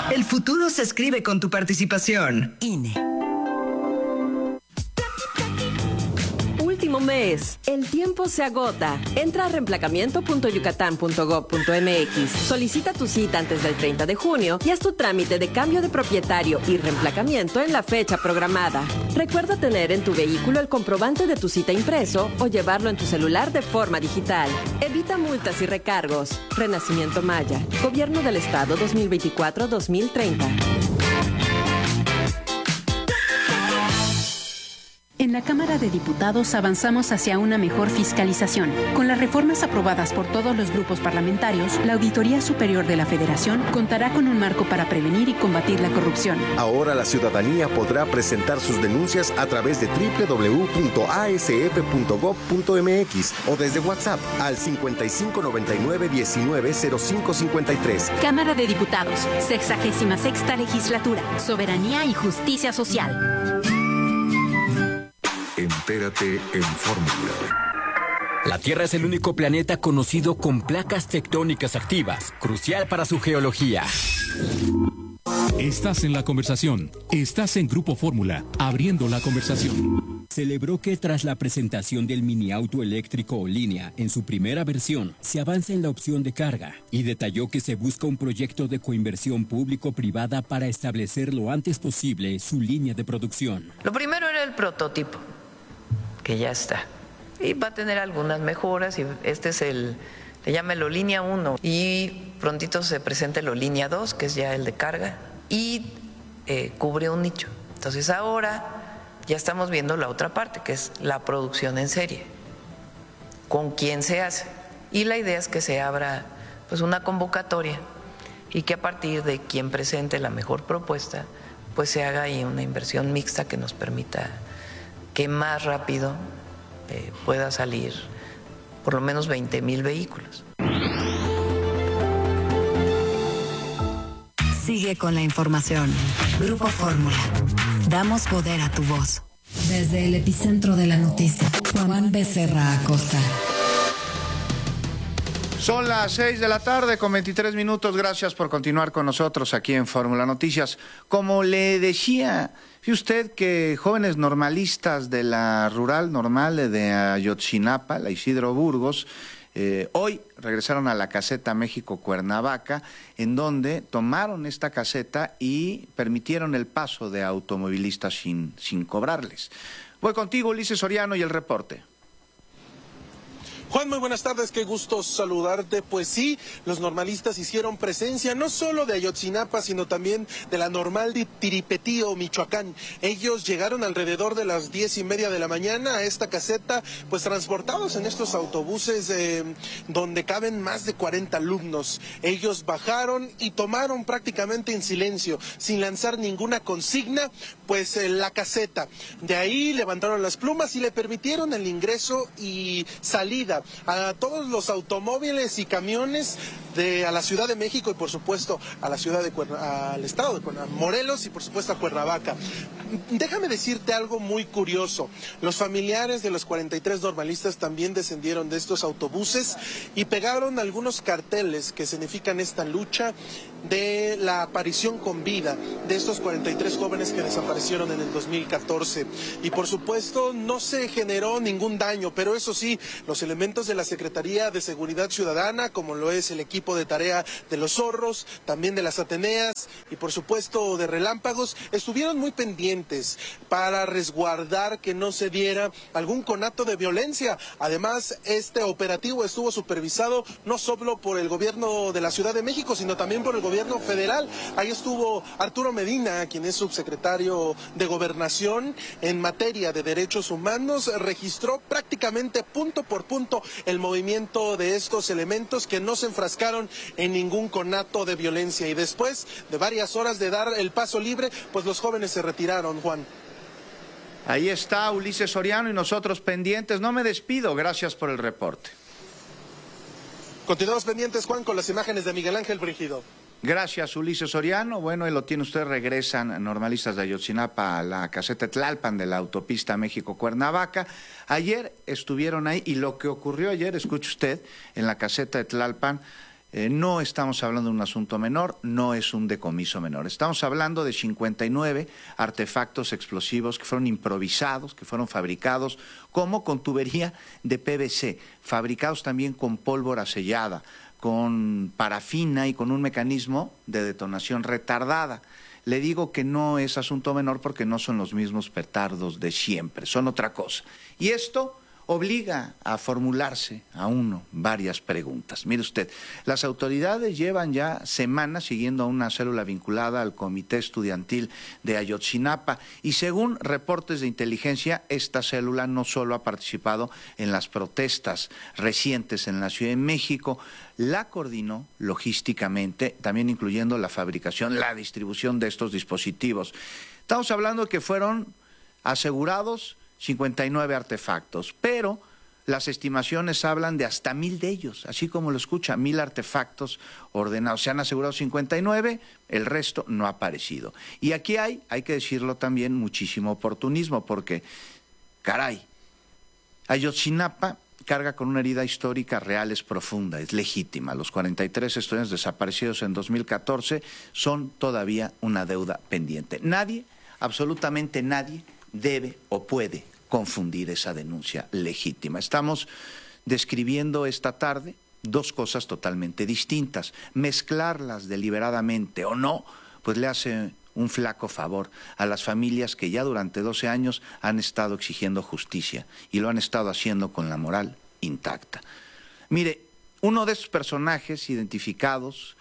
El futuro se escribe con tu participación. INE. Último mes. El tiempo se agota. Entra a reemplacamiento.yucatán.gov.mx. Solicita tu cita antes del 30 de junio y haz tu trámite de cambio de propietario y reemplacamiento en la fecha programada. Recuerda tener en tu vehículo el comprobante de tu cita impreso o llevarlo en tu celular de forma digital. Evita multas y recargos. Renacimiento Maya. Gobierno del Estado 2024-2030. En la Cámara de Diputados avanzamos hacia una mejor fiscalización. Con las reformas aprobadas por todos los grupos parlamentarios, la Auditoría Superior de la Federación contará con un marco para prevenir y combatir la corrupción. Ahora la ciudadanía podrá presentar sus denuncias a través de www.asf.gov.mx o desde WhatsApp al 5599-190553. Cámara de Diputados, 66ª Legislatura, Soberanía y Justicia Social. Entérate en Fórmula. La Tierra es el único planeta conocido con placas tectónicas activas, crucial para su geología. Estás en la conversación. Estás en Grupo Fórmula, abriendo la conversación. Celebró que tras la presentación del mini auto eléctrico o línea en su primera versión, se avanza en la opción de carga y detalló que se busca un proyecto de coinversión público-privada para establecer lo antes posible su línea de producción. Lo primero era el prototipo, que ya está. Y va a tener algunas mejoras y este es le llámelo línea 1 y prontito se presenta el línea 2, que es ya el de carga y cubre un nicho. Entonces ahora ya estamos viendo la otra parte, que es la producción en serie. ¿Con quién se hace? Y la idea es que se abra pues una convocatoria y que a partir de quien presente la mejor propuesta, pues se haga ahí una inversión mixta que nos permita que más rápido pueda salir por lo menos 20,000 vehículos. Sigue con la información. Grupo Fórmula. Damos poder a tu voz. Desde el epicentro de la noticia, Juan Becerra Acosta. Son las 6 de la tarde con 23 minutos. Gracias por continuar con nosotros aquí en Fórmula Noticias. Como le decía, fíjese usted que jóvenes normalistas de la rural normal de Ayotzinapa, la Isidro Burgos, hoy regresaron a la caseta México-Cuernavaca, en donde tomaron esta caseta y permitieron el paso de automovilistas sin cobrarles. Voy contigo, Ulises Soriano, y el reporte. Juan, muy buenas tardes, qué gusto saludarte. Pues sí, los normalistas hicieron presencia no solo de Ayotzinapa, sino también de la normal de Tiripetío, Michoacán. Ellos llegaron alrededor de las 10:30 de la mañana a esta caseta, pues transportados en estos autobuses donde caben más de 40 alumnos. Ellos bajaron y tomaron prácticamente en silencio, sin lanzar ninguna consigna, pues la caseta. De ahí levantaron las plumas y le permitieron el ingreso y salida a todos los automóviles y camiones a la Ciudad de México y por supuesto a la ciudad al estado de Morelos y por supuesto a Cuernavaca. Déjame decirte algo muy curioso. Los familiares de los 43 normalistas también descendieron de estos autobuses y pegaron algunos carteles que significan esta lucha de la aparición con vida de estos 43 jóvenes que desaparecieron en el 2014. Y por supuesto no se generó ningún daño, pero eso sí, los elementos de la Secretaría de Seguridad Ciudadana, como lo es el equipo de tarea de los Zorros, también de las Ateneas y por supuesto de Relámpagos, estuvieron muy pendientes para resguardar que no se diera algún conato de violencia. Además, este operativo estuvo supervisado no solo por el gobierno de la Ciudad de México, sino también por el gobierno federal. Ahí estuvo Arturo Medina, quien es subsecretario de Gobernación en materia de derechos humanos, registró prácticamente punto por punto el movimiento de estos elementos que no se enfrascaron en ningún conato de violencia. Y después de varias horas de dar el paso libre, pues los jóvenes se retiraron, Juan. Ahí está Ulises Soriano y nosotros pendientes. No me despido, gracias por el reporte. Continuamos pendientes, Juan, con las imágenes de Miguel Ángel Brígido. Gracias, Ulises Soriano. Bueno, ahí lo tiene usted. Regresan normalistas de Ayotzinapa a la caseta Tlalpan de la autopista México-Cuernavaca. Ayer estuvieron ahí y lo que ocurrió ayer, escuche usted, en la caseta de Tlalpan, No estamos hablando de un asunto menor, no es un decomiso menor. Estamos hablando de 59 artefactos explosivos que fueron improvisados, que fueron fabricados como con tubería de PVC, fabricados también con pólvora sellada, con parafina y con un mecanismo de detonación retardada. Le digo que no es asunto menor porque no son los mismos petardos de siempre, son otra cosa. Y esto obliga a formularse a uno varias preguntas. Mire usted, las autoridades llevan ya semanas siguiendo a una célula vinculada al Comité Estudiantil de Ayotzinapa y según reportes de inteligencia, esta célula no solo ha participado en las protestas recientes en la Ciudad de México, la coordinó logísticamente, también incluyendo la fabricación, la distribución de estos dispositivos. Estamos hablando de que fueron asegurados 59 artefactos, pero las estimaciones hablan de hasta 1000 de ellos, así como lo escucha, 1000 artefactos ordenados. Se han asegurado 59, el resto no ha aparecido. Y aquí hay que decirlo también, muchísimo oportunismo, porque, caray, Ayotzinapa carga con una herida histórica real, es profunda, es legítima. Los 43 estudiantes desaparecidos en 2014 son todavía una deuda pendiente. Nadie, absolutamente nadie, debe o puede confundir esa denuncia legítima. Estamos describiendo esta tarde dos cosas totalmente distintas. Mezclarlas deliberadamente o no, pues le hace un flaco favor a las familias que ya durante 12 años han estado exigiendo justicia y lo han estado haciendo con la moral intacta. Mire, uno de esos personajes identificados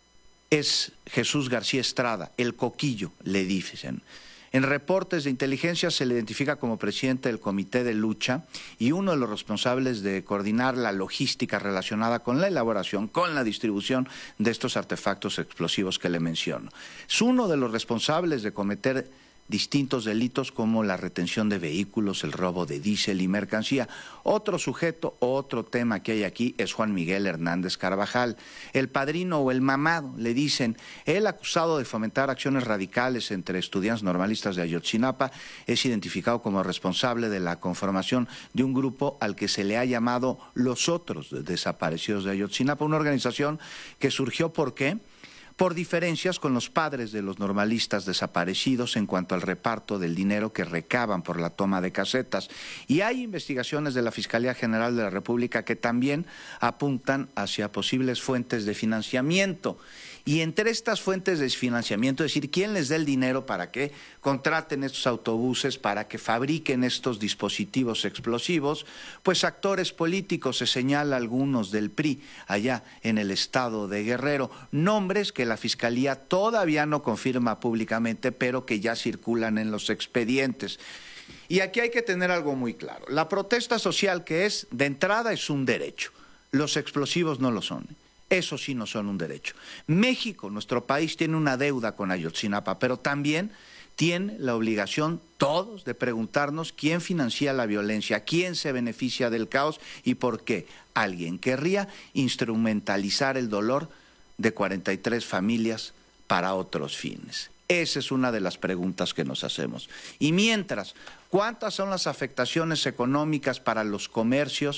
es Jesús García Estrada, el Coquillo, le dicen. En reportes de inteligencia se le identifica como presidente del Comité de Lucha y uno de los responsables de coordinar la logística relacionada con la elaboración, con la distribución de estos artefactos explosivos que le menciono. Es uno de los responsables de cometer distintos delitos como la retención de vehículos, el robo de diésel y mercancía. Otro sujeto, otro tema que hay aquí es Juan Miguel Hernández Carvajal, el padrino o el mamado, le dicen. Él, acusado de fomentar acciones radicales entre estudiantes normalistas de Ayotzinapa, es identificado como responsable de la conformación de un grupo al que se le ha llamado Los Otros Desaparecidos de Ayotzinapa, una organización que surgió ¿por qué? Por diferencias con los padres de los normalistas desaparecidos en cuanto al reparto del dinero que recaban por la toma de casetas. Y hay investigaciones de la Fiscalía General de la República que también apuntan hacia posibles fuentes de financiamiento. Y entre estas fuentes de financiamiento, es decir, ¿quién les da el dinero para que contraten estos autobuses, para que fabriquen estos dispositivos explosivos? Pues actores políticos, se señala algunos del PRI, allá en el estado de Guerrero, nombres que la Fiscalía todavía no confirma públicamente, pero que ya circulan en los expedientes. Y aquí hay que tener algo muy claro. La protesta social, que es, de entrada, es un derecho. Los explosivos no lo son. Eso sí no son un derecho. México, nuestro país, tiene una deuda con Ayotzinapa, pero también tiene la obligación todos de preguntarnos quién financia la violencia, quién se beneficia del caos y por qué alguien querría instrumentalizar el dolor de 43 familias para otros fines. Esa es una de las preguntas que nos hacemos. Y mientras, ¿cuántas son las afectaciones económicas para los comercios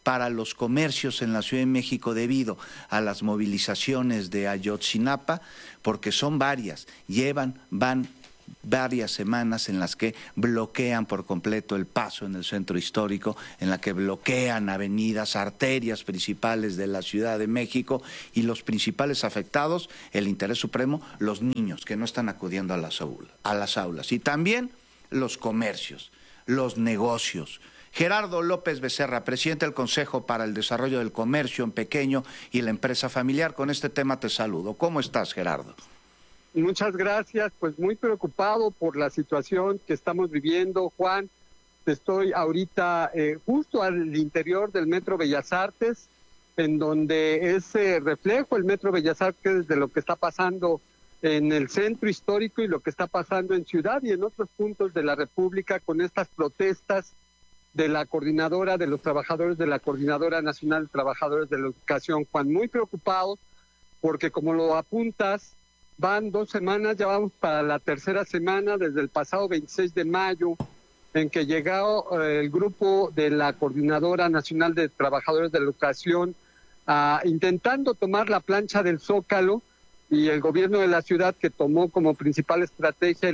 en la Ciudad de México debido a las movilizaciones de Ayotzinapa? Porque son varias, van varias semanas en las que bloquean por completo el paso en el centro histórico, en la que bloquean avenidas, arterias principales de la Ciudad de México, y los principales afectados, el interés supremo, los niños que no están acudiendo a las aulas, y también los comercios, los negocios. Gerardo López Becerra, presidente del Consejo para el Desarrollo del Comercio en Pequeño y la Empresa Familiar, con este tema te saludo. ¿Cómo estás, Gerardo? Muchas gracias, pues muy preocupado por la situación que estamos viviendo, Juan. Estoy ahorita justo al interior del Metro Bellas Artes, en donde es reflejo el Metro Bellas Artes de lo que está pasando en el centro histórico y lo que está pasando en Ciudad y en otros puntos de la República con estas protestas de la coordinadora de los trabajadores de la Coordinadora Nacional de Trabajadores de la Educación. Juan, muy preocupados porque, como lo apuntas, van 2 semanas, ya vamos para la tercera semana, desde el pasado 26 de mayo, en que llegó el grupo de la Coordinadora Nacional de Trabajadores de la Educación intentando tomar la plancha del Zócalo, y el gobierno de la ciudad, que tomó como principal estrategia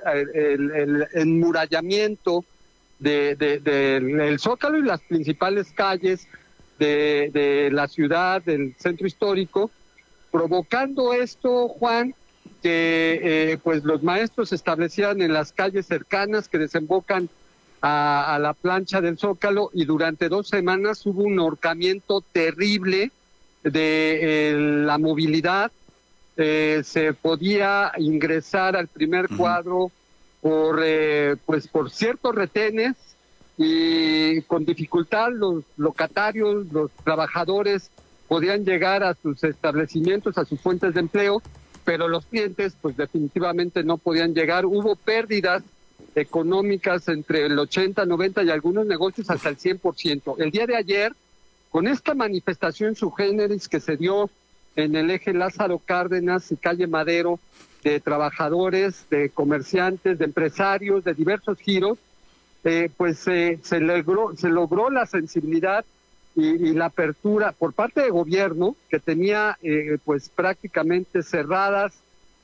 el enmurallamiento del Zócalo y las principales calles de la ciudad, del centro histórico, provocando esto, Juan, que pues los maestros establecieran en las calles cercanas que desembocan a la plancha del Zócalo, y durante 2 semanas hubo un ahorcamiento terrible de la movilidad. Se podía ingresar al primer cuadro por ciertos retenes, y con dificultad los locatarios, los trabajadores podían llegar a sus establecimientos, a sus fuentes de empleo, pero los clientes pues definitivamente no podían llegar. Hubo pérdidas económicas entre el 80, 90 y algunos negocios hasta el 100%. El día de ayer, con esta manifestación sui generis que se dio en el eje Lázaro Cárdenas y calle Madero, de trabajadores, de comerciantes, de empresarios, de diversos giros, se logró la sensibilidad y la apertura por parte del gobierno, que tenía pues prácticamente cerradas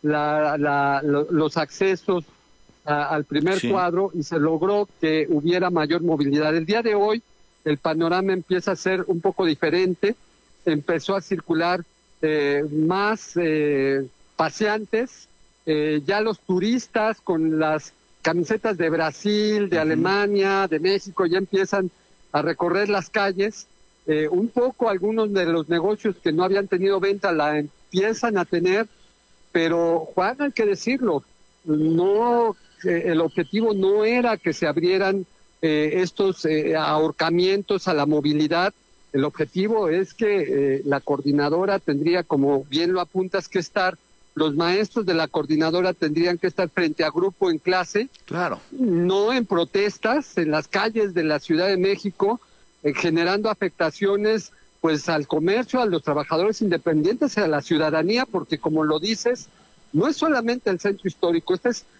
los accesos al primer cuadro, y se logró que hubiera mayor movilidad. El día de hoy el panorama empieza a ser un poco diferente, empezó a circular más paseantes, ya los turistas con las camisetas de Brasil, de Alemania, de México, ya empiezan a recorrer las calles. Un poco algunos de los negocios que no habían tenido venta la empiezan a tener, pero Juan, hay que decirlo, no, el objetivo no era que se abrieran estos ahorcamientos a la movilidad. El objetivo es que la coordinadora tendría, como bien lo apuntas, que estar, los maestros de la coordinadora tendrían que estar frente a grupo en clase, claro, no en protestas en las calles de la Ciudad de México, generando afectaciones pues al comercio, a los trabajadores independientes, a la ciudadanía, porque como lo dices, no es solamente el centro histórico, este es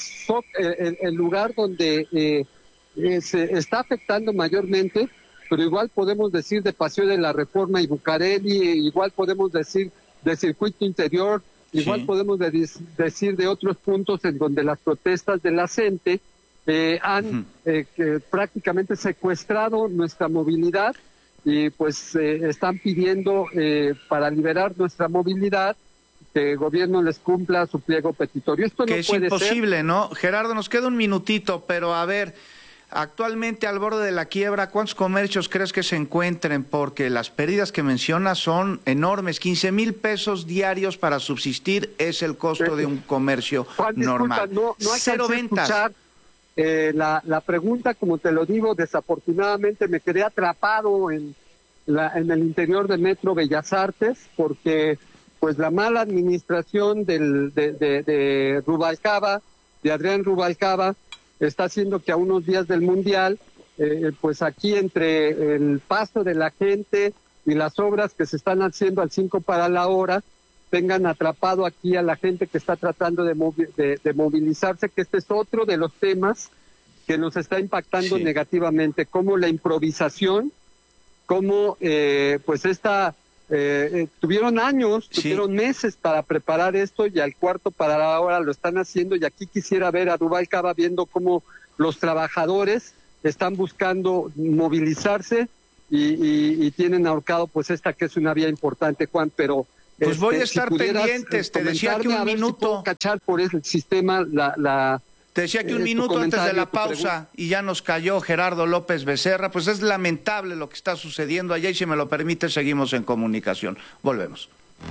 el lugar donde se está afectando mayormente, pero igual podemos decir de Paseo de la Reforma y Bucareli, igual podemos decir de Circuito Interior, igual podemos decir de otros puntos en donde las protestas de la gente han prácticamente secuestrado nuestra movilidad, y pues están pidiendo para liberar nuestra movilidad que el gobierno les cumpla su pliego petitorio. Esto no puede ser. Que es imposible, ¿no? Gerardo, nos queda un minutito, pero a ver, actualmente al borde de la quiebra, ¿cuántos comercios crees que se encuentren? Porque las pérdidas que mencionas son enormes. 15,000 pesos diarios para subsistir es el costo de un comercio normal. No cero ventas. La pregunta, como te lo digo, desafortunadamente me quedé atrapado en el interior de Metro Bellas Artes, porque pues la mala administración de Rubalcaba, de Adrián Rubalcaba, está haciendo que a unos días del Mundial, pues aquí entre el paso de la gente y las obras que se están haciendo al 5 para la hora, tengan atrapado aquí a la gente que está tratando de movilizarse, que este es otro de los temas que nos está impactando negativamente, como la improvisación, como pues tuvieron años, tuvieron meses para preparar esto, y al cuarto para la hora lo están haciendo. Y aquí quisiera ver a Rubalcaba viendo cómo los trabajadores están buscando movilizarse y tienen ahorcado pues esta que es una vía importante, Juan, pero pues voy a estar pendientes. Te decía que un minuto. Si puedo cachar por el sistema Te decía que un minuto antes de la pausa y ya nos cayó Gerardo López Becerra. Pues es lamentable lo que está sucediendo allá, y si me lo permite seguimos en comunicación. Volvemos.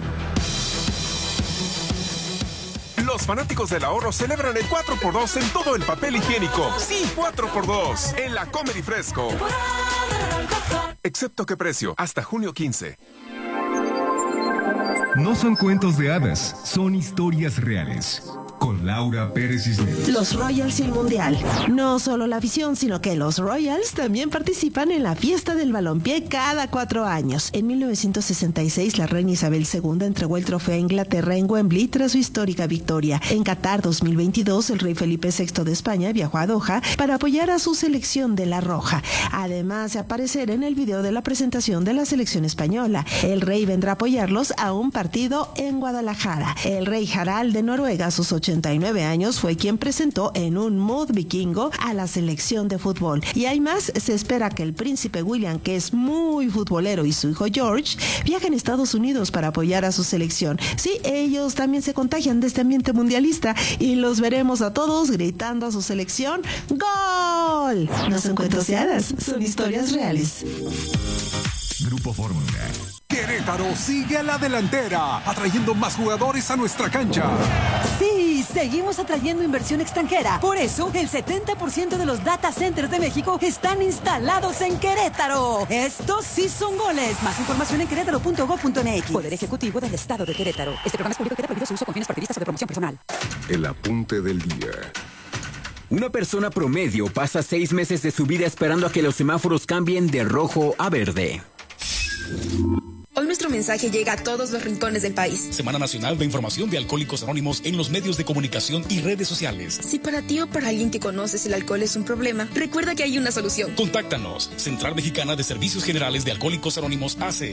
Los fanáticos del ahorro celebran el 4x2 en todo el papel higiénico. Sí, 4x2 en la Comedy Fresco. Excepto qué precio, hasta junio 15. No son cuentos de hadas, son historias reales. con Laura Pérez Cisneros. Los Royals y el Mundial. No solo la afición, sino que los Royals también participan en la fiesta del balompié cada 4 años. En 1966, la reina Isabel II entregó el trofeo a Inglaterra en Wembley tras su histórica victoria. En Qatar 2022, el rey Felipe VI de España viajó a Doha para apoyar a su selección de la Roja. Además de aparecer en el video de la presentación de la selección española. El rey vendrá a apoyarlos a un partido en Guadalajara. El rey Harald de Noruega, a sus 89 años, fue quien presentó en un mood vikingo a la selección de fútbol. Y hay más, se espera que el príncipe William, que es muy futbolero, y su hijo George viajen a Estados Unidos para apoyar a su selección. Sí, ellos también se contagian de este ambiente mundialista y los veremos a todos gritando a su selección ¡Gol! No son cuentos de hadas, son historias reales. Grupo Fórmula. Querétaro sigue a la delantera, atrayendo más jugadores a nuestra cancha. Sí, seguimos atrayendo inversión extranjera. Por eso, el 70% de los data centers de México están instalados en Querétaro. Estos sí son goles. Más información en querétaro.gov.mx. Poder Ejecutivo del Estado de Querétaro. Este programa es público y queda prohibido su uso con fines partidistas o de promoción personal. El apunte del día. Una persona promedio pasa 6 meses de su vida esperando a que los semáforos cambien de rojo a verde. Hoy nuestro mensaje llega a todos los rincones del país. Semana Nacional de Información de Alcohólicos Anónimos en los medios de comunicación y redes sociales. Si para ti o para alguien que conoces el alcohol es un problema, recuerda que hay una solución. Contáctanos. Central Mexicana de Servicios Generales de Alcohólicos Anónimos AC.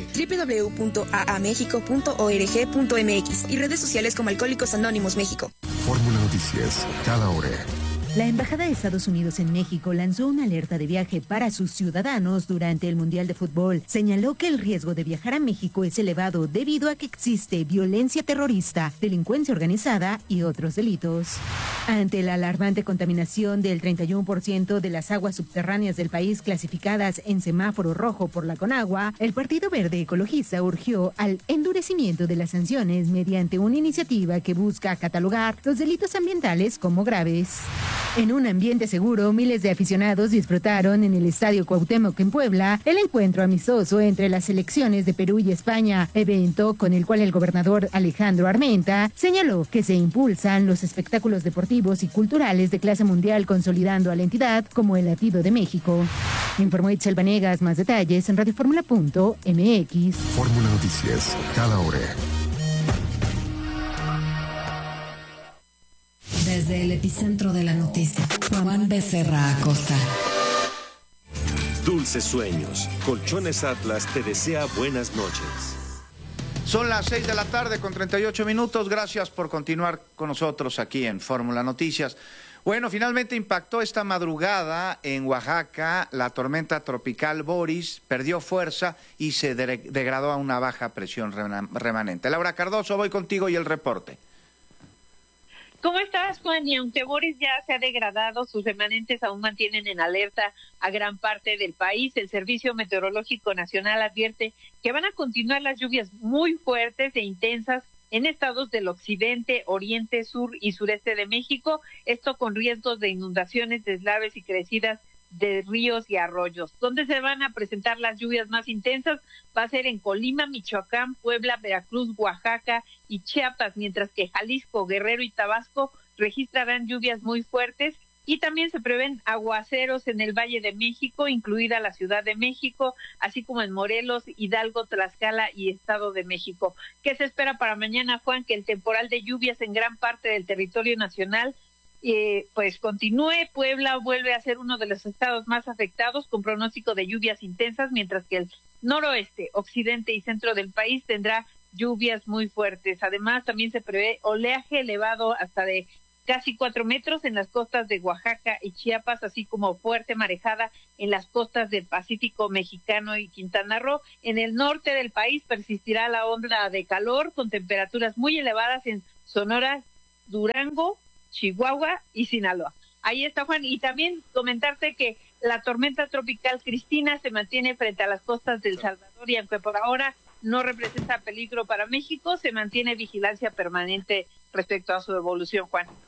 www.aamexico.org.mx y redes sociales como Alcohólicos Anónimos México. Fórmula Noticias, cada hora. La Embajada de Estados Unidos en México lanzó una alerta de viaje para sus ciudadanos durante el Mundial de Fútbol. Señaló que el riesgo de viajar a México es elevado debido a que existe violencia terrorista, delincuencia organizada y otros delitos. Ante la alarmante contaminación del 31% de las aguas subterráneas del país clasificadas en semáforo rojo por la Conagua, el Partido Verde Ecologista urgió al endurecimiento de las sanciones mediante una iniciativa que busca catalogar los delitos ambientales como graves. En un ambiente seguro, miles de aficionados disfrutaron en el Estadio Cuauhtémoc en Puebla el encuentro amistoso entre las selecciones de Perú y España, evento con el cual el gobernador Alejandro Armenta señaló que se impulsan los espectáculos deportivos y culturales de clase mundial, consolidando a la entidad como el latido de México. Informó Itzel Vanegas. Más detalles en radioformula.mx. Fórmula Noticias, cada hora. Desde el epicentro de la noticia, Juan Becerra Acosta. Dulces sueños. Colchones Atlas te desea buenas noches. Son las 6 de la tarde con 38 minutos. Gracias por continuar con nosotros aquí en Fórmula Noticias. Bueno, finalmente impactó esta madrugada en Oaxaca la tormenta tropical Boris, perdió fuerza y se degradó a una baja presión remanente. Laura Cardoso, voy contigo y el reporte. ¿Cómo estás, Juan? Y aunque Boris ya se ha degradado, sus remanentes aún mantienen en alerta a gran parte del país. El Servicio Meteorológico Nacional advierte que van a continuar las lluvias muy fuertes e intensas en estados del occidente, oriente, sur y sureste de México, esto con riesgos de inundaciones, deslaves y crecidas de ríos y arroyos. ¿Dónde se van a presentar las lluvias más intensas? Va a ser en Colima, Michoacán, Puebla, Veracruz, Oaxaca y Chiapas, mientras que Jalisco, Guerrero y Tabasco registrarán lluvias muy fuertes y también se prevén aguaceros en el Valle de México, incluida la Ciudad de México, así como en Morelos, Hidalgo, Tlaxcala y Estado de México. ¿Qué se espera para mañana, Juan? Que el temporal de lluvias en gran parte del territorio nacional pues continúe. Puebla vuelve a ser uno de los estados más afectados con pronóstico de lluvias intensas, mientras que el noroeste, occidente y centro del país tendrá lluvias muy fuertes. Además, también se prevé oleaje elevado hasta de casi 4 metros en las costas de Oaxaca y Chiapas, así como fuerte marejada en las costas del Pacífico mexicano y Quintana Roo. En el norte del país persistirá la onda de calor con temperaturas muy elevadas en Sonora, Durango, Chihuahua y Sinaloa. Ahí está, Juan. Y también comentarte que la tormenta tropical Cristina se mantiene frente a las costas del Salvador y aunque por ahora no representa peligro para México, se mantiene vigilancia permanente respecto a su evolución, Juan.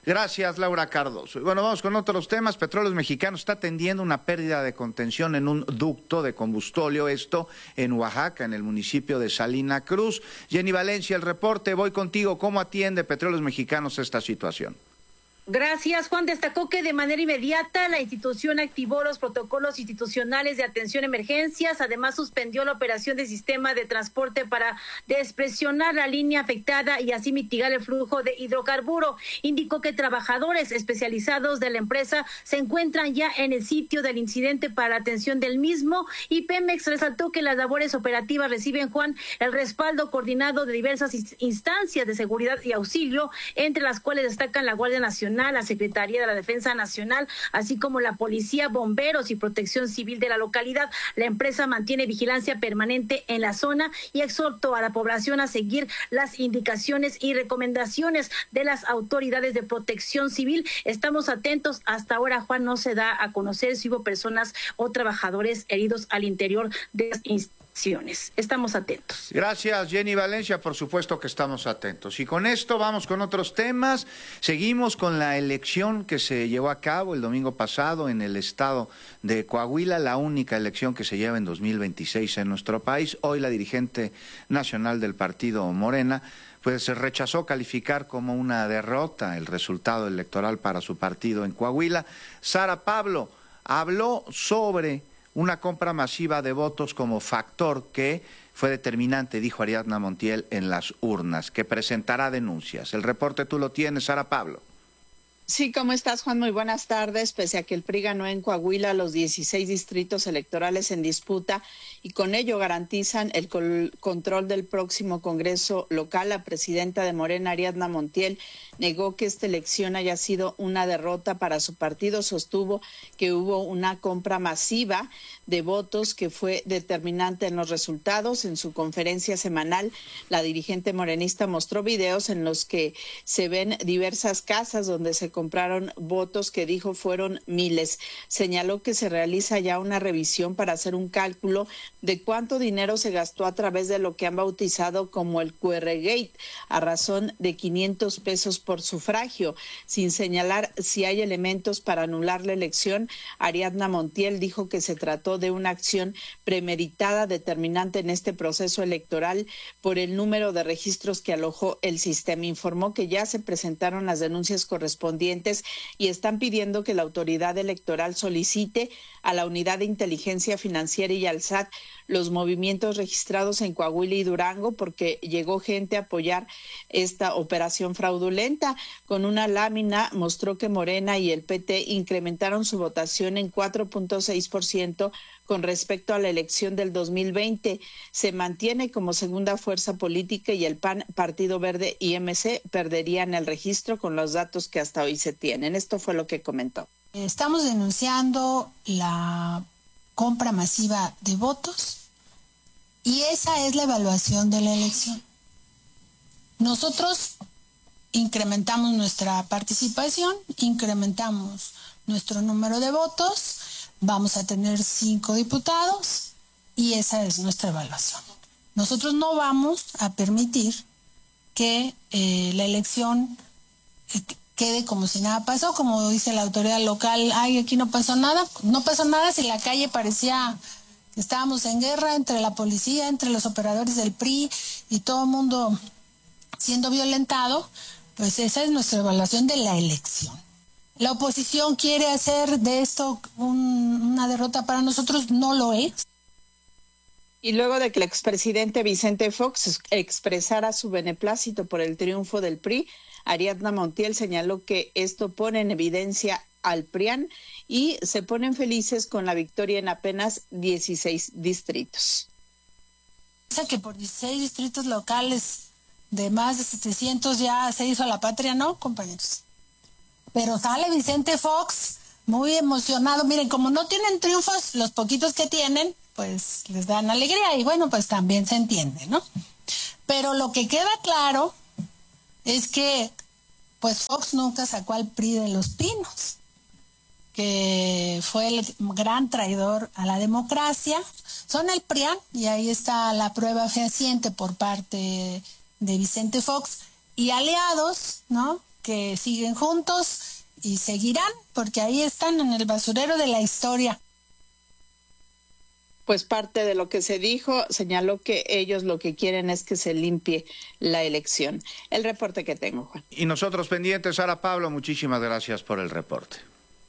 Gracias, Laura Cardoso. Y bueno, vamos con otros temas. Petróleos Mexicanos está atendiendo una pérdida de contención en un ducto de combustóleo, esto en Oaxaca, en el municipio de Salina Cruz. Jenny Valencia, el reporte, voy contigo. ¿Cómo atiende Petróleos Mexicanos esta situación? Gracias, Juan. Destacó que de manera inmediata la institución activó los protocolos institucionales de atención a emergencias. Además, suspendió la operación del sistema de transporte para despresionar la línea afectada y así mitigar el flujo de hidrocarburo. Indicó que trabajadores especializados de la empresa se encuentran ya en el sitio del incidente para la atención del mismo. Y Pemex resaltó que las labores operativas reciben, Juan, el respaldo coordinado de diversas instancias de seguridad y auxilio, entre las cuales destacan la Guardia Nacional, la Secretaría de la Defensa Nacional, así como la Policía, Bomberos y Protección Civil de la localidad. La empresa mantiene vigilancia permanente en la zona y exhortó a la población a seguir las indicaciones y recomendaciones de las autoridades de Protección Civil. Estamos atentos. Hasta ahora, Juan, no se da a conocer si hubo personas o trabajadores heridos al interior de las instalaciones. Estamos atentos. Gracias, Jenny Valencia. Por supuesto que estamos atentos. Y con esto vamos con otros temas. Seguimos con la elección que se llevó a cabo el domingo pasado en el estado de Coahuila, la única elección que se lleva en 2026 en nuestro país. Hoy la dirigente nacional del partido Morena pues se rechazó calificar como una derrota el resultado electoral para su partido en Coahuila. Sara Pablo habló sobre una compra masiva de votos como factor que fue determinante, dijo Ariadna Montiel, en las urnas, que presentará denuncias. El reporte tú lo tienes, Sara Pablo. Sí, ¿cómo estás, Juan? Muy buenas tardes. Pese a que el PRI ganó en Coahuila los 16 distritos electorales en disputa y con ello garantizan el control del próximo Congreso local, la presidenta de Morena, Ariadna Montiel, negó que esta elección haya sido una derrota para su partido. Sostuvo que hubo una compra masiva de votos que fue determinante en los resultados. En su conferencia semanal, la dirigente morenista mostró videos en los que se ven diversas casas donde se compraron votos que dijo fueron miles. Señaló que se realiza ya una revisión para hacer un cálculo de cuánto dinero se gastó a través de lo que han bautizado como el QR Gate, a razón de 500 pesos por sufragio. Sin señalar si hay elementos para anular la elección, Ariadna Montiel dijo que se trató de una acción premeditada determinante en este proceso electoral por el número de registros que alojó el sistema. Informó que ya se presentaron las denuncias correspondientes y están pidiendo que la autoridad electoral solicite a la Unidad de Inteligencia Financiera y al SAT los movimientos registrados en Coahuila y Durango, porque llegó gente a apoyar esta operación fraudulenta. Con una lámina mostró que Morena y el PT incrementaron su votación en 4.6% con respecto a la elección del 2020. Se mantiene como segunda fuerza política y el PAN, Partido Verde y MC perderían el registro con los datos que hasta hoy se tienen. Esto fue lo que comentó. Estamos denunciando la compra masiva de votos y esa es la evaluación de la elección. Nosotros incrementamos nuestra participación, incrementamos nuestro número de votos, vamos a tener 5 diputados y esa es nuestra evaluación. Nosotros no vamos a permitir que la elección quede como si nada pasó, como dice la autoridad local, ay, aquí no pasó nada si la calle parecía que estábamos en guerra entre la policía, entre los operadores del PRI y todo el mundo siendo violentado. Pues esa es nuestra evaluación de la elección. La oposición quiere hacer de esto una derrota para nosotros, no lo es. Y luego de que el expresidente Vicente Fox expresara su beneplácito por el triunfo del PRI, Ariadna Montiel señaló que esto pone en evidencia al PRIAN y se ponen felices con la victoria en apenas 16 distritos. O sea que por 16 distritos locales de más de 700 ya se hizo la patria, ¿no, compañeros? Pero sale Vicente Fox muy emocionado. Miren, como no tienen triunfos, los poquitos que tienen, pues les dan alegría y bueno, pues también se entiende, ¿no? Pero lo que queda claro es que pues Fox nunca sacó al PRI de los pinos, que fue el gran traidor a la democracia. Son el PRIAN y ahí está la prueba fehaciente por parte de Vicente Fox y aliados, ¿no?, que siguen juntos y seguirán, porque ahí están en el basurero de la historia. Pues parte de lo que se dijo, señaló que ellos lo que quieren es que se limpie la elección. El reporte que tengo, Juan. Y nosotros pendientes. Sara Pablo, muchísimas gracias por el reporte.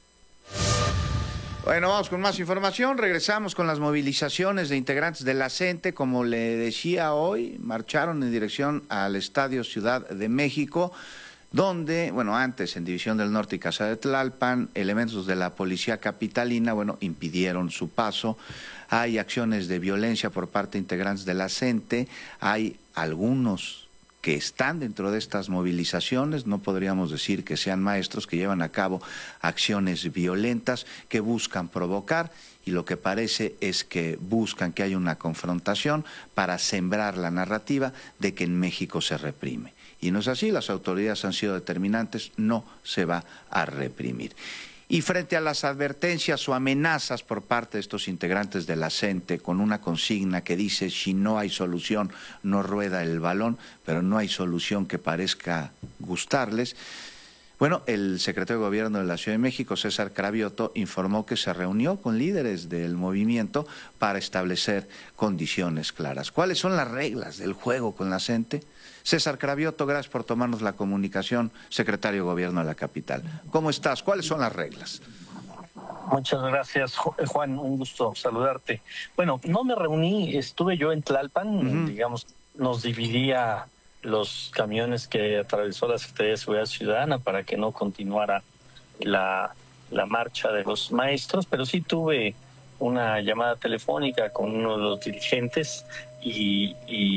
Bueno, vamos con más información. Regresamos con las movilizaciones de integrantes de la CENTE. Como le decía hoy, marcharon en dirección al Estadio Ciudad de México, donde, antes en División del Norte y Casa de Tlalpan, elementos de la policía capitalina, impidieron su paso. Hay acciones de violencia por parte de integrantes de la CENTE, hay algunos que están dentro de estas movilizaciones, no podríamos decir que sean maestros, que llevan a cabo acciones violentas que buscan provocar, y lo que parece es que buscan que haya una confrontación para sembrar la narrativa de que en México se reprime. Y no es así, las autoridades han sido determinantes, no se va a reprimir. Y frente a las advertencias o amenazas por parte de estos integrantes de la CENTE, con una consigna que dice: si no hay solución, no rueda el balón, pero no hay solución que parezca gustarles. El secretario de Gobierno de la Ciudad de México, César Cravioto, informó que se reunió con líderes del movimiento para establecer condiciones claras. ¿Cuáles son las reglas del juego con la CENTE? César Cravioto, gracias por tomarnos la comunicación, secretario de Gobierno de la capital. ¿Cómo estás? ¿Cuáles son las reglas? Muchas gracias, Juan, un gusto saludarte. No me reuní, estuve yo en Tlalpan, digamos, nos dividía los camiones que atravesó la Secretaría de Seguridad Ciudadana para que no continuara la marcha de los maestros, pero sí tuve una llamada telefónica con uno de los dirigentes y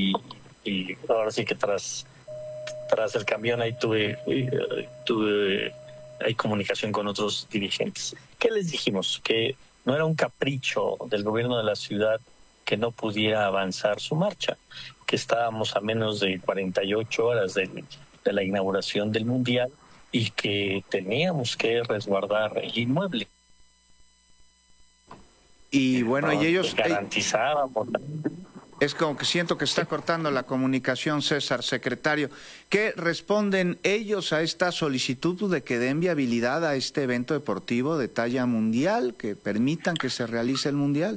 ahora sí que tras el camión ahí tuve comunicación con otros dirigentes. ¿Qué les dijimos? Que no era un capricho del gobierno de la ciudad que no pudiera avanzar su marcha, que estábamos a menos de 48 horas de la inauguración del Mundial y que teníamos que resguardar el inmueble. Y y ellos garantizábamos. Es como que siento que está cortando la comunicación, César, secretario. ¿Qué responden ellos a esta solicitud de que den viabilidad a este evento deportivo de talla mundial, que permitan que se realice el Mundial?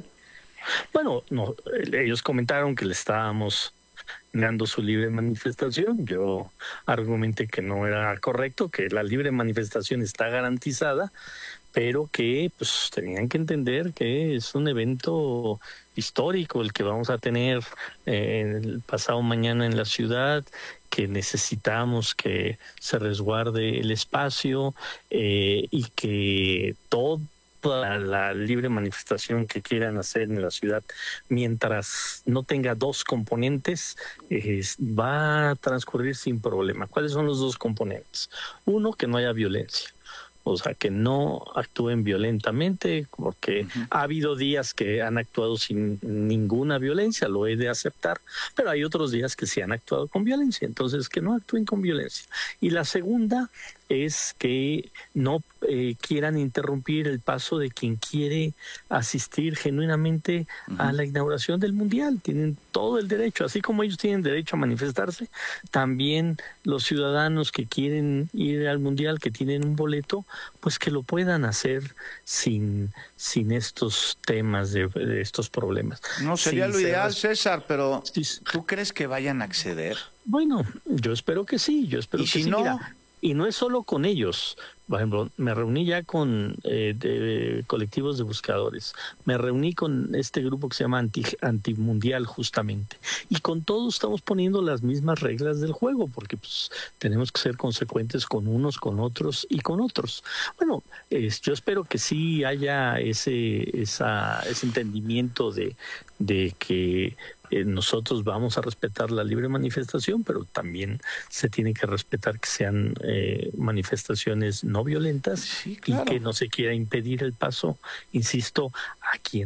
Ellos comentaron que le estábamos negando su libre manifestación. Yo argumenté que no era correcto, que la libre manifestación está garantizada, pero que tenían que entender que es un evento histórico el que vamos a tener el pasado mañana en la ciudad, que necesitamos que se resguarde el espacio y que toda la libre manifestación que quieran hacer en la ciudad, mientras no tenga dos componentes, va a transcurrir sin problema. ¿Cuáles son los dos componentes? Uno, que no haya violencia. O sea, que no actúen violentamente, porque ha habido días que han actuado sin ninguna violencia, lo he de aceptar, pero hay otros días que sí han actuado con violencia, entonces que no actúen con violencia. Y la segunda es que no quieran interrumpir el paso de quien quiere asistir genuinamente a la inauguración del Mundial. Tienen todo el derecho, así como ellos tienen derecho a manifestarse, también los ciudadanos que quieren ir al Mundial, que tienen un boleto, pues que lo puedan hacer sin estos temas de estos problemas. No sería lo ideal, César, pero ¿tú crees que vayan a acceder? Yo espero que sí, ¿Y si no? Mira, y no es solo con ellos. Por ejemplo, me reuní ya con colectivos de buscadores. Me reuní con este grupo que se llama Antimundial, justamente. Y con todos estamos poniendo las mismas reglas del juego, porque tenemos que ser consecuentes con unos, con otros y con otros. Yo espero que sí haya ese entendimiento de que nosotros vamos a respetar la libre manifestación, pero también se tiene que respetar que sean manifestaciones no violentas, y que no se quiera impedir el paso, insisto, a quien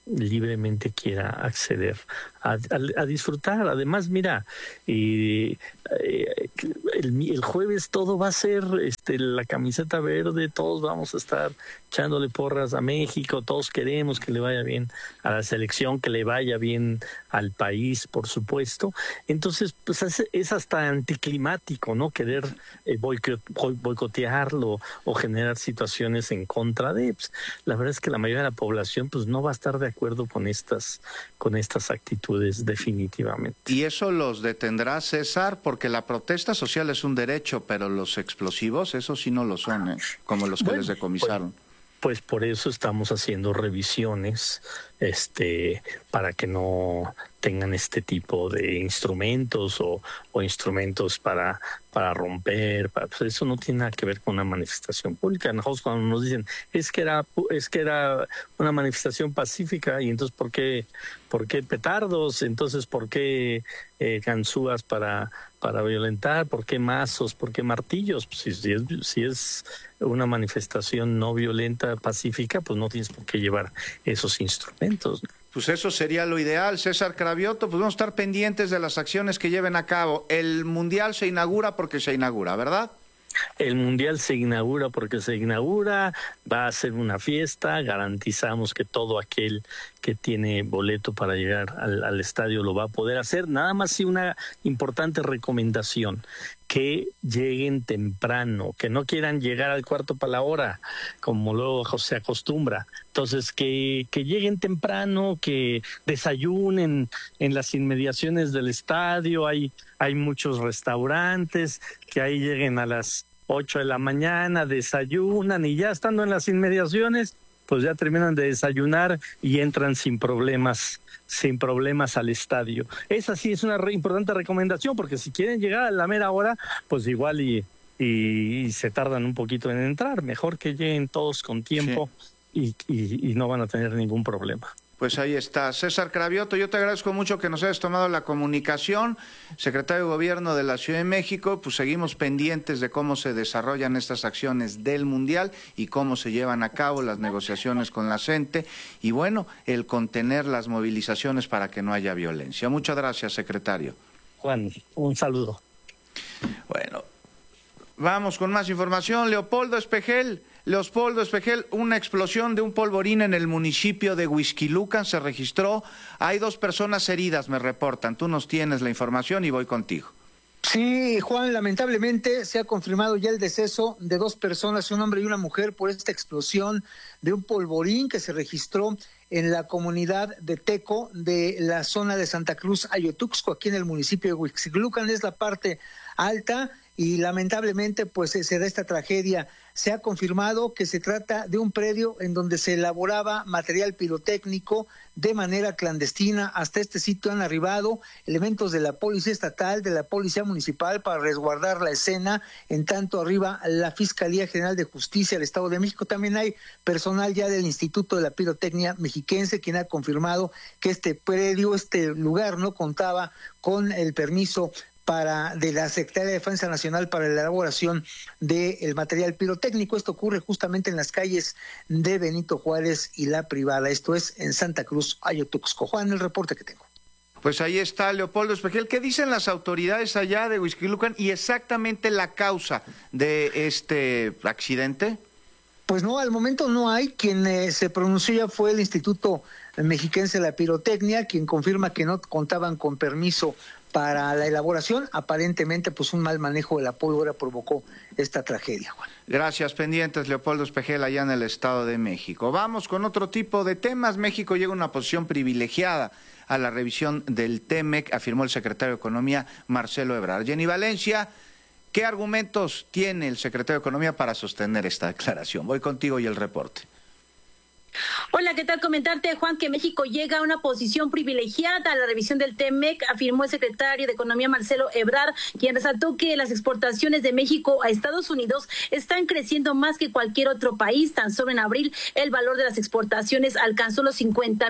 libremente quiera acceder a disfrutar. Además, mira, el jueves todo va a ser la camiseta verde, todos vamos a estar echándole porras a México, todos queremos que le vaya bien a la selección, que le vaya bien al país, por supuesto. Entonces, pues es hasta anticlimático, ¿no? Querer boicotearlo o generar situaciones en contra de. Pues, la verdad es que la mayoría de la población pues no va a estar de acuerdo con estas actitudes, definitivamente. ¿Y eso los detendrá, César? Porque la protesta social es un derecho, pero los explosivos, eso sí no lo son, como los que les decomisaron. Pues por eso estamos haciendo revisiones, para que no tengan este tipo de instrumentos o instrumentos para romper. Pues eso no tiene nada que ver con una manifestación pública. Nosotros cuando nos dicen es que era una manifestación pacífica, y entonces ¿por qué petardos? Entonces ¿por qué ganzúas para violentar? ¿Por qué mazos? ¿Por qué martillos? Pues si es una manifestación no violenta, pacífica, pues no tienes por qué llevar esos instrumentos, ¿no? Pues eso sería lo ideal, César Cravioto. Pues vamos a estar pendientes de las acciones que lleven a cabo. El Mundial se inaugura porque se inaugura, ¿verdad? El Mundial se inaugura porque se inaugura, va a ser una fiesta, garantizamos que todo aquel que tiene boleto para llegar al estadio lo va a poder hacer. Nada más sí una importante recomendación, que lleguen temprano, que no quieran llegar al cuarto para la hora, como luego se acostumbra. Entonces, que lleguen temprano, que desayunen en las inmediaciones del estadio, hay muchos restaurantes, que ahí lleguen a las 8 de la mañana, desayunan y ya estando en las inmediaciones, pues ya terminan de desayunar y entran sin problemas al estadio. Esa sí es una importante recomendación, porque si quieren llegar a la mera hora, pues igual y se tardan un poquito en entrar. Mejor que lleguen todos con tiempo, sí, y no van a tener ningún problema. Pues ahí está. César Cravioto, yo te agradezco mucho que nos hayas tomado la comunicación. Secretario de Gobierno de la Ciudad de México, pues seguimos pendientes de cómo se desarrollan estas acciones del Mundial y cómo se llevan a cabo las negociaciones con la CENTE y, bueno, el contener las movilizaciones para que no haya violencia. Muchas gracias, secretario. Juan, un saludo. Bueno, vamos con más información. Leopoldo Espejel, una explosión de un polvorín en el municipio de Huixquilucan se registró. Hay 2 personas heridas, me reportan. Tú nos tienes la información y voy contigo. Sí, Juan, lamentablemente se ha confirmado ya el deceso de 2 personas, un hombre y una mujer, por esta explosión de un polvorín que se registró en la comunidad de Teco de la zona de Santa Cruz, Ayotuxco, aquí en el municipio de Huixquilucan. Es la parte alta y lamentablemente pues se da esta tragedia. Se ha confirmado que se trata de un predio en donde se elaboraba material pirotécnico de manera clandestina. Hasta este sitio han arribado elementos de la Policía Estatal, de la Policía Municipal para resguardar la escena. En tanto arriba la Fiscalía General de Justicia del Estado de México. También hay personal ya del Instituto de la Pirotecnia Mexiquense, quien ha confirmado que este predio, este lugar no contaba con el permiso de la Secretaría de Defensa Nacional para la elaboración del material pirotécnico. Esto ocurre justamente en las calles de Benito Juárez y La Privada. Esto es en Santa Cruz, Ayotuxco. Juan, el reporte que tengo. Pues ahí está Leopoldo Espejel. ¿Qué dicen las autoridades allá de Huixquilucan y exactamente la causa de este accidente? Pues no, al momento no hay. Quien se pronunció ya fue el Instituto Mexiquense de la Pirotecnia, quien confirma que no contaban con permiso para la elaboración. Aparentemente, pues un mal manejo de la pólvora provocó esta tragedia, Juan. Gracias, pendientes, Leopoldo Espejel, allá en el Estado de México. Vamos con otro tipo de temas. México llega a una posición privilegiada a la revisión del TEMEC, afirmó el secretario de Economía, Marcelo Ebrard. Jenny Valencia, ¿qué argumentos tiene el secretario de Economía para sostener esta declaración? Voy contigo y el reporte. Hola, ¿qué tal? Comentarte, Juan, que México llega a una posición privilegiada a la revisión del TEMEC, afirmó el secretario de Economía Marcelo Ebrard, quien resaltó que las exportaciones de México a Estados Unidos están creciendo más que cualquier otro país. Tan solo en abril el valor de las exportaciones alcanzó los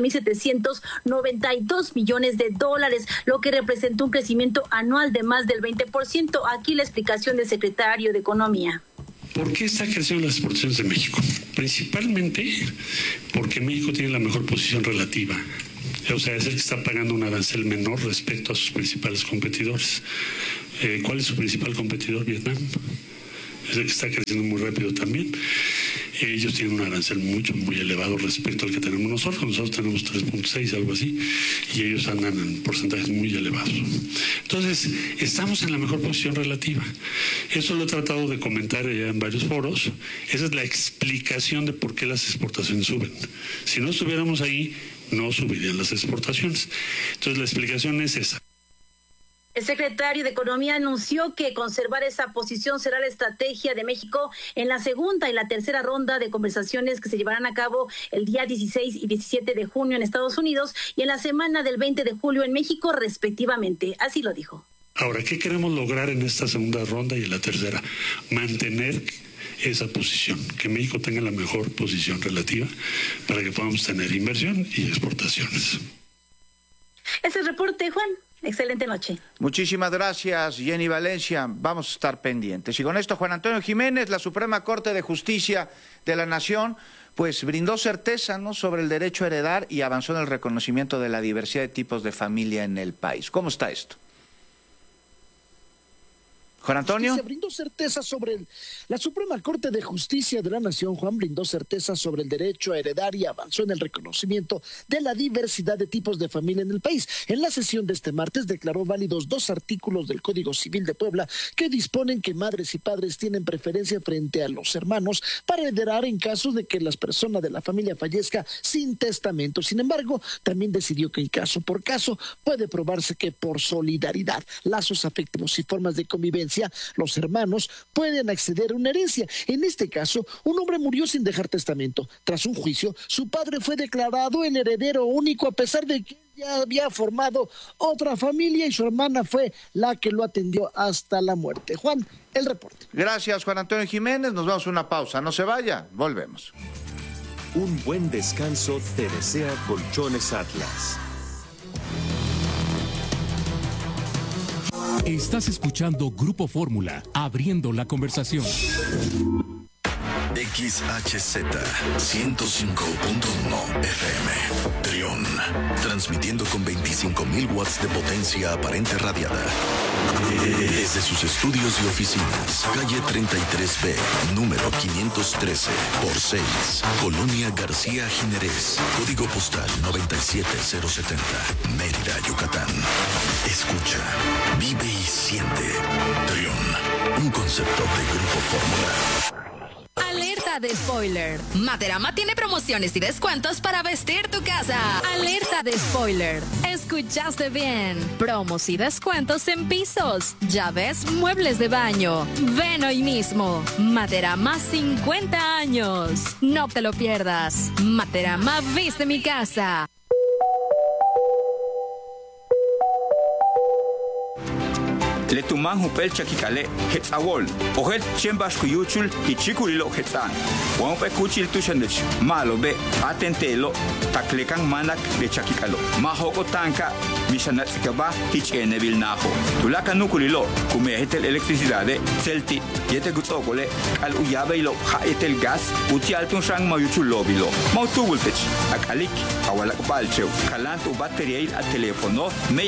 50.792 millones de dólares, lo que representó un crecimiento anual de más del 20%. Aquí la explicación del secretario de Economía. ¿Por qué está creciendo las exportaciones de México? Principalmente porque México tiene la mejor posición relativa. O sea, es el que está pagando un arancel menor respecto a sus principales competidores. ¿Cuál es su principal competidor? Vietnam. Es el que está creciendo muy rápido también. Ellos tienen un arancel muy elevado respecto al que tenemos nosotros. Nosotros tenemos 3.6, algo así, y ellos andan en porcentajes muy elevados. Entonces, estamos en la mejor posición relativa. Eso lo he tratado de comentar ya en varios foros. Esa es la explicación de por qué las exportaciones suben. Si no estuviéramos ahí, no subirían las exportaciones. Entonces, la explicación es esa. El secretario de Economía anunció que conservar esa posición será la estrategia de México en la segunda y la tercera ronda de conversaciones que se llevarán a cabo el día 16 y 17 de junio en Estados Unidos y en la semana del 20 de julio en México, respectivamente. Así lo dijo. Ahora, ¿qué queremos lograr en esta segunda ronda y en la tercera? Mantener esa posición, que México tenga la mejor posición relativa para que podamos tener inversión y exportaciones. Ese es el reporte, Juan. Excelente noche. Muchísimas gracias, Jenny Valencia. Vamos a estar pendientes. Y con esto, Juan Antonio Jiménez, la Suprema Corte de Justicia de la Nación, pues brindó certeza, ¿no?, sobre el derecho a heredar y avanzó en el reconocimiento de la diversidad de tipos de familia en el país. ¿Cómo está esto? Juan Antonio. Se brindó certeza sobre la Suprema Corte de Justicia de la Nación, Juan, brindó certeza sobre el derecho a heredar y avanzó en el reconocimiento de la diversidad de tipos de familia en el país. En la sesión de este martes declaró válidos 2 artículos del Código Civil de Puebla que disponen que madres y padres tienen preferencia frente a los hermanos para heredar en caso de que la persona de la familia fallezca sin testamento. Sin embargo, también decidió que caso por caso puede probarse que por solidaridad, lazos afectivos y formas de convivencia, los hermanos pueden acceder a una herencia. En este caso, un hombre murió sin dejar testamento. Tras un juicio, su padre fue declarado el heredero único a pesar de que ya había formado otra familia y su hermana fue la que lo atendió hasta la muerte. Juan, el reporte. Gracias, Juan Antonio Jiménez. Nos vamos a una pausa. No se vaya. Volvemos. Un buen descanso te desea Colchones Atlas. Estás escuchando Grupo Fórmula, abriendo la conversación. XHZ 105.1 FM Trión, transmitiendo con 25.000 watts de potencia aparente radiada desde sus estudios y oficinas, calle 33B, número 513 por 6, Colonia García Jiménez, código postal 97070, Mérida, Yucatán. Escucha, vive y siente. Trión, un concepto de Grupo Fórmula. Alerta de spoiler. Materama tiene promociones y descuentos para vestir tu casa. Alerta de spoiler. Escuchaste bien. Promos y descuentos en pisos, llaves, muebles de baño. Ven hoy mismo. Materama 50 años. No te lo pierdas. Materama viste mi casa. Le tuman hupel chakikale hetzawol ohet chembas kuyuchul hichikulilo hetzan wan pe kuchil tushandech malo be atentelo taklekan manak be chakikalo mahoko tanka misanat sikaba hichene vilnaho tulaka nukulilo kume hetel electricidade celti yete gutsokole al uyabeilo ha etel gas utialtun shang mayuchul lobilo mautubultech akalik awalak balcheu kalantu bateriail al teléfono